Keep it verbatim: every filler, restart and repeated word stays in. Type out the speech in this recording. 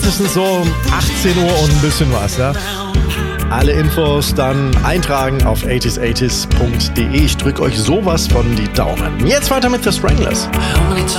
spätestens so um achtzehn Uhr und ein bisschen was, ja. Alle Infos dann eintragen auf achtzig achtzig punkt de. Ich drücke euch sowas von die Daumen. Jetzt weiter mit The Stranglers.